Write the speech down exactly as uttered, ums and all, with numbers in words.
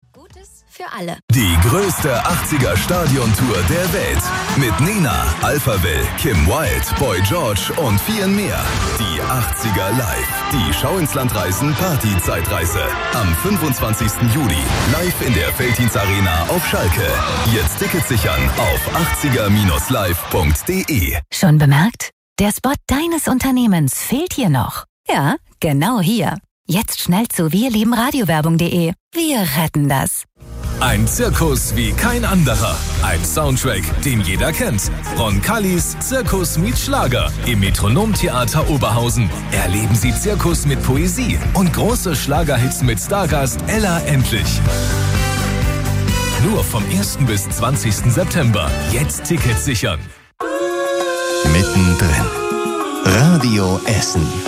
Gutes für alle. Die größte achtziger-Stadion-Tour der Welt. Mit Nena, Alphaville, Kim Wilde, Boy George und vielen mehr. Die achtziger live. Die Schau ins Land reisen Party-Zeitreise. Am fünfundzwanzigsten Juli. Live in der Veltins Arena auf Schalke. Jetzt Tickets sichern auf achtziger live punkt de. Schon bemerkt? Der Spot deines Unternehmens fehlt hier noch. Ja, genau hier. Jetzt schnell zu wirliebenradiowerbung punkt de. Wir retten das. Ein Zirkus wie kein anderer. Ein Soundtrack, den jeder kennt. Roncalis Zirkus meets Schlager im Metronomtheater Oberhausen. Erleben Sie Zirkus mit Poesie und große Schlagerhits mit Stargast Ella Endlich. Nur vom ersten bis zwanzigsten September. Jetzt Tickets sichern. Mittendrin. Radio Essen.